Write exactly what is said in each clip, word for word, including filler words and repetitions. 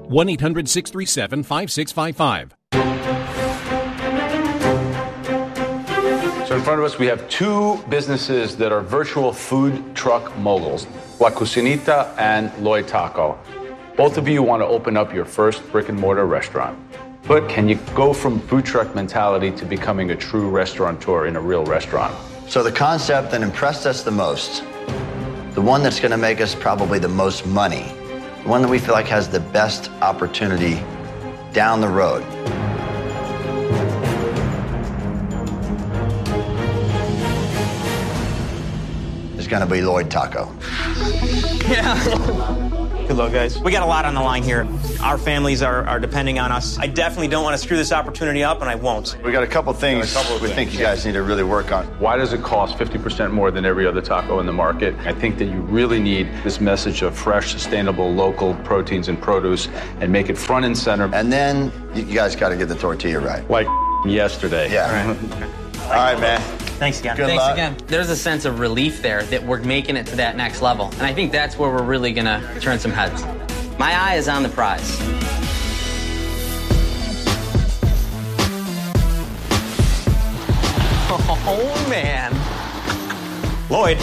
one eight hundred six three seven five six five five. So in front of us, we have two businesses that are virtual food truck moguls, La Cucinita and Lloyd Taco. Both of you want to open up your first brick and mortar restaurant. But can you go from food truck mentality to becoming a true restaurateur in a real restaurant? So the concept that impressed us the most, the one that's going to make us probably the most money, the one that we feel like has the best opportunity down the road, is going to be Lloyd Taco. Yeah. Good luck, guys. We got a lot on the line here. Our families are, are depending on us. I definitely don't want to screw this opportunity up, and I won't. We got a couple things a couple we things. think you guys need to really work on. Why does it cost fifty percent more than every other taco in the market? I think that you really need this message of fresh, sustainable, local proteins and produce and make it front and center. And then you guys got to get the tortilla right. Like yesterday. Yeah. All right, All right man. Thanks again. Good Thanks luck. again. There's a sense of relief there that we're making it to that next level. And I think that's where we're really going to turn some heads. My eye is on the prize. Oh, man. Lloyd.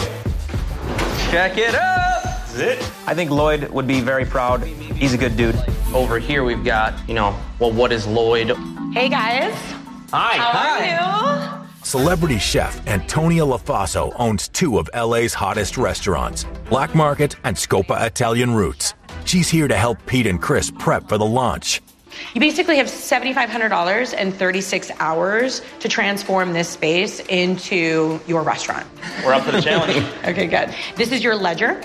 Check it out. Is it? I think Lloyd would be very proud. He's a good dude. Over here, we've got, you know, well, what is Lloyd? Hey, guys. Hi. How Hi. are you? Celebrity chef Antonia LaFaso owns two of L A's hottest restaurants, Black Market and Scopa Italian Roots. She's here to help Pete and Chris prep for the launch. You basically have seven thousand five hundred dollars and thirty-six hours to transform this space into your restaurant. We're up for the challenge. Okay, good. This is your ledger.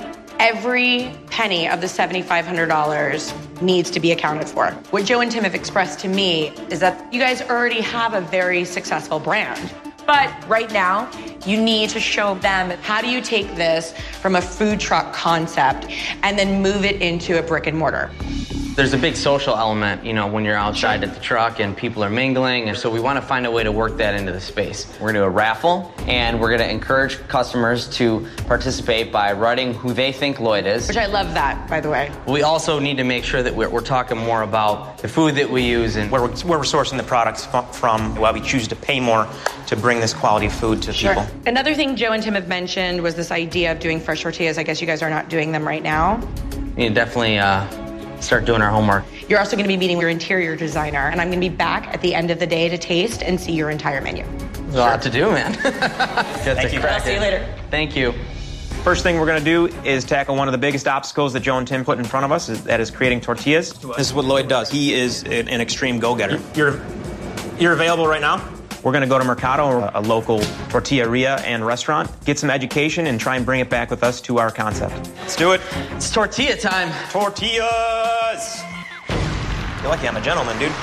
Every penny of the seven thousand five hundred dollars needs to be accounted for. What Joe and Tim have expressed to me is that you guys already have a very successful brand. But right now, you need to show them how do you take this from a food truck concept and then move it into a brick and mortar. There's a big social element, you know, when you're outside at the truck and people are mingling. And so we want to find a way to work that into the space. We're going to do a raffle, and we're going to encourage customers to participate by writing who they think Lloyd is. Which I love that, by the way. We also need to make sure that we're, we're talking more about the food that we use and Where we're, where we're sourcing the products from, why we choose to pay more to bring this quality food to Sure. people. Another thing Joe and Tim have mentioned was this idea of doing fresh tortillas. I guess you guys are not doing them right now. we need to definitely uh, start doing our homework. You're also going to be meeting your interior designer, and I'm going to be back at the end of the day to taste and see your entire menu. There's a lot to do, man. Thank you. I'll see you later. Thank you. First thing we're going to do is tackle one of the biggest obstacles that Joe and Tim put in front of us, is, that is creating tortillas. This is what Lloyd does. He is an, an extreme go-getter. You're, you're available right now? We're going to go to Mercado, a local tortilleria and restaurant, get some education, and try and bring it back with us to our concept. Let's do it. It's tortilla time. Tortillas! You're lucky I'm a gentleman, dude.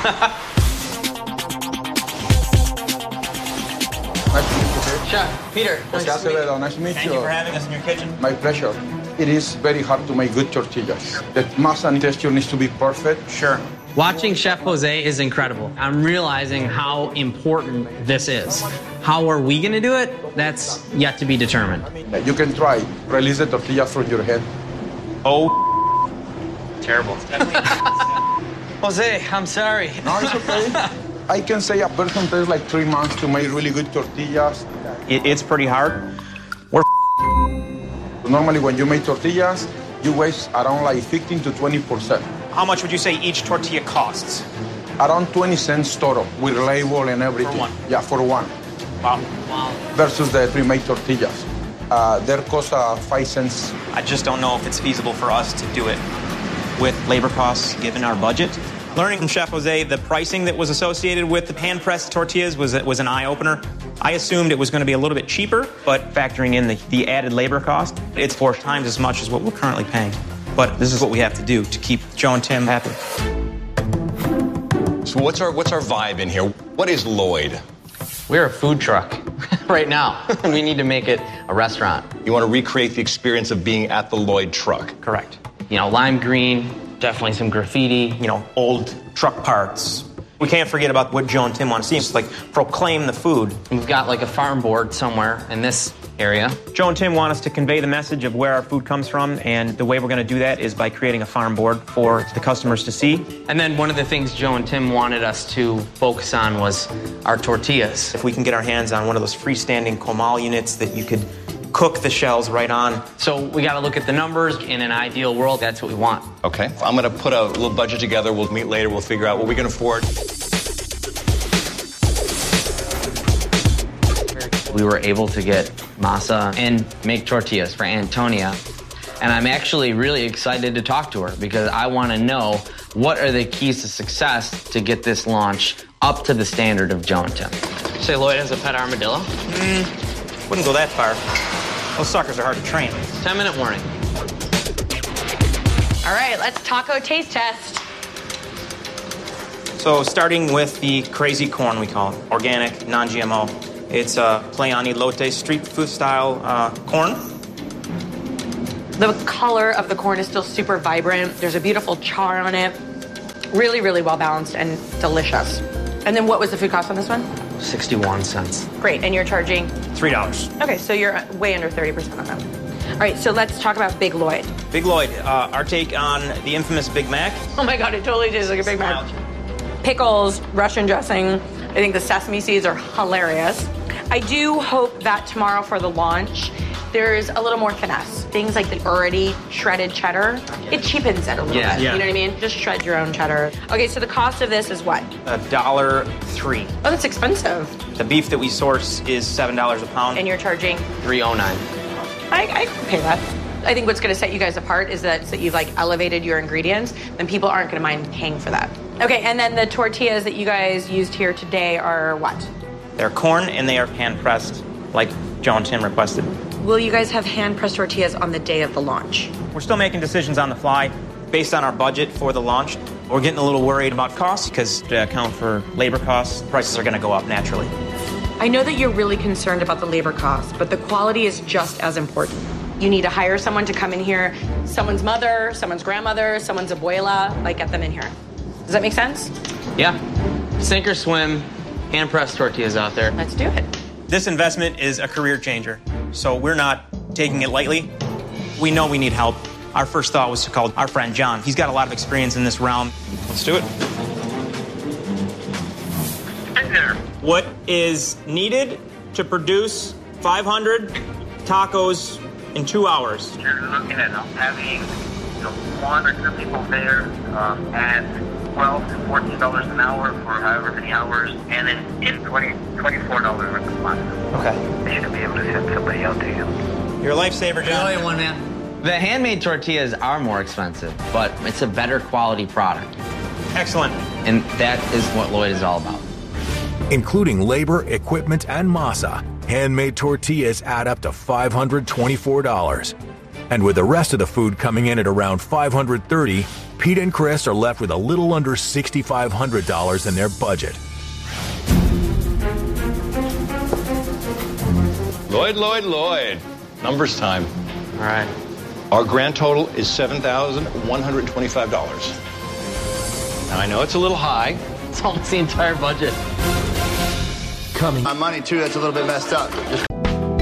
Nice to meet you. Chef, Peter. Jose Acevedo, nice to meet Thank you for having us in your kitchen. My pleasure. It is very hard to make good tortillas. The mass and texture needs to be perfect. Sure. Watching Chef Jose is incredible. I'm realizing how important this is. How are we going to do it? That's yet to be determined. You can try. Release the tortilla from your head. Oh, terrible. Jose, I'm sorry. No, it's okay. I can say a person takes like three months to make really good tortillas. It, it's pretty hard. We're Normally, when you make tortillas, you waste around like fifteen to twenty percent. How much would you say each tortilla costs? Around twenty cents total with label and everything. For one? Yeah, for one. Wow. Wow. Versus the pre-made tortillas. Uh, their cost uh, five cents. I just don't know if it's feasible for us to do it with labor costs given our budget. Learning from Chef Jose, the pricing that was associated with the hand-pressed tortillas was, was an eye-opener. I assumed it was going to be a little bit cheaper, but factoring in the, the added labor cost, it's four times as much as what we're currently paying. But this is what we have to do to keep Joe and Tim happy. So what's our what's our vibe in here? What is Lloyd? We're a food truck right now. We need to make it a restaurant. You want to recreate the experience of being at the Lloyd truck. Correct. You know, lime green, definitely some graffiti. You know, old truck parts, We can't forget about what Joe and Tim want to see. It's like proclaim the food. We've got like a farm board somewhere in this area. Joe and Tim want us to convey the message of where our food comes from, and the way we're going to do that is by creating a farm board for the customers to see. And then one of the things Joe and Tim wanted us to focus on was our tortillas. If we can get our hands on one of those freestanding comal units that you could cook the shells right on. So we got to look at the numbers. In an ideal world, that's what we want. Okay. I'm going to put a little budget together. We'll meet later. We'll figure out what we can afford. We were able to get masa and make tortillas for Antonia. And I'm actually really excited to talk to her because I want to know what are the keys to success to get this launch up to the standard of Joe and Tim. Say Lloyd has a pet armadillo? Mm, wouldn't go that far. Those suckers are hard to train. ten minute warning. All right, let's taco taste test. So starting with the crazy corn, we call it, organic, non G M O. It's a play on elote, street food style uh, corn. The color of the corn is still super vibrant. There's a beautiful char on it. Really, really well balanced and delicious. And then what was the food cost on this one? sixty-one cents. Great, and you're charging? three dollars. Okay, so you're way under thirty percent on that. All right, so let's talk about Big Lloyd. Big Lloyd, uh, our take on the infamous Big Mac. Oh my God, it totally tastes like a Big Mac. Pickles, Russian dressing. I think the sesame seeds are hilarious. I do hope that tomorrow for the launch, there's a little more finesse. Things like the already shredded cheddar, it cheapens it a little Yeah. bit. Yeah. You know what I mean? Just shred your own cheddar. Okay, so the cost of this is what? A dollar three. Oh, that's expensive. The beef that we source is seven dollars a pound. And you're charging? three oh nine. I, I can pay that. I think what's going to set you guys apart is that, that you've like elevated your ingredients, then people aren't going to mind paying for that. Okay, and then the tortillas that you guys used here today are what? They're corn and they are hand pressed, like Joe and Tim requested. Will you guys have hand-pressed tortillas on the day of the launch? We're still making decisions on the fly based on our budget for the launch. We're getting a little worried about costs because to account for labor costs, prices are going to go up naturally. I know that you're really concerned about the labor costs, but the quality is just as important. You need to hire someone to come in here, someone's mother, someone's grandmother, someone's abuela, like get them in here. Does that make sense? Yeah. Sink or swim, hand pressed tortillas out there. Let's do it. This investment is a career changer, so we're not taking it lightly. We know we need help. Our first thought was to call our friend John. He's got a lot of experience in this realm. Let's do it. What is needed to produce five hundred tacos in two hours? You're looking at having you know, one or two people there um, at twelve to fourteen dollars an hour for however many hours, and then in twenty, twenty-four dollars a month. Okay. They should be able to send somebody out to you. You're a lifesaver, John. Only one man. The handmade tortillas are more expensive, but it's a better quality product. Excellent. And that is what Lloyd is all about. Including labor, equipment, and masa, handmade tortillas add up to five hundred twenty-four dollars. And with the rest of the food coming in at around five hundred thirty dollars, Pete and Chris are left with a little under six thousand five hundred dollars in their budget. Lloyd, Lloyd, Lloyd. Numbers time. All right. Our grand total is seven thousand one hundred twenty-five dollars. Now, I know it's a little high. It's almost the entire budget. Coming. My money, too, that's a little bit messed up. Just